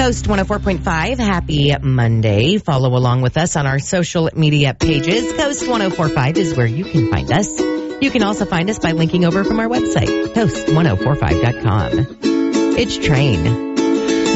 Coast 104.5, happy Monday. Follow along with us on our social media pages. Coast 104.5 is where you can find us. You can also find us by linking over from our website, coast1045.com. It's Train.